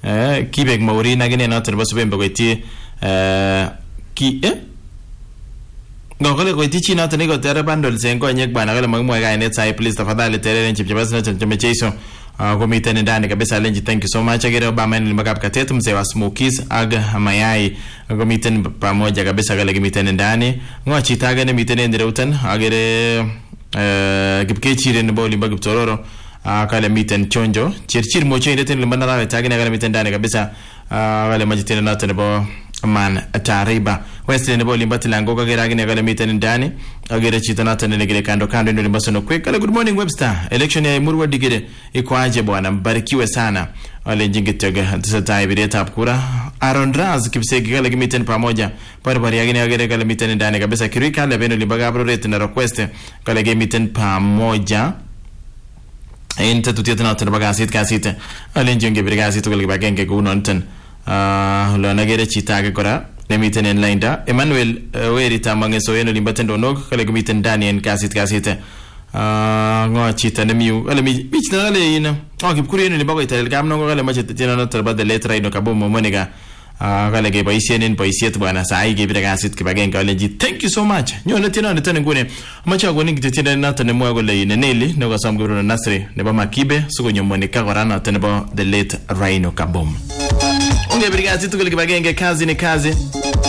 kibek Maureen agine noton nebo Subembe koityi ngokole koityi chi noton ikotere bundles en konyek bwana kale makimwae kainet sai please tafadhali tereren chepchebas noton chemecheiso komiten ndani kabisa lenji thank you so much agere Obama ni makap katet mzee wa Smokies aga mayai komiten pamoja kabisa kale kimiten ndani ngochi tage ne miten endereutan agere kipkechire nebo Olimba Kiptororo kale miten chonjo chirchir mocho indeten limbana tage ne kale miten ndani kabisa kale majitene noton nebo man Tariba Western nebo Olimba Tilango kagere agine kale miten ndani agere chito noton negere kando ndio Limbasono quick kale good morning Webster election ya Murwa Digire iko aje bwana mbarikiwe sana wale njingitega tsatai bideta kura Aaron Raz Kipsegi kale kimiten pamoja pare agine agere kale miten ndani kabisa kirika le beno Libaga Proret na request kale miten pamoja ente tutiet na tena bagasit kasite ale njinge bagasit kale bagenge kunonten lo nagere chitake kora nemiten en linda Emmanuel Werita mangeso eno limbatendo nog kale kumiten ndani en kasit ngo chita nemiu kale michita kale ina kipkuri eno libago itel kamno kale mache tena no terba de letra ino kabomo monega kale ke boisien en boisiet bwana sai ke bagasit ke bagenge kale ji thank you so much nyone tena netene ngune macha goni kitete na tene mwa kole ine neli no kasam guru Nasri ne ba Makibe suko nyomonika korana tene ba the late Rhino Kabom unge brigasi tukule kibagenge kazi ni kazi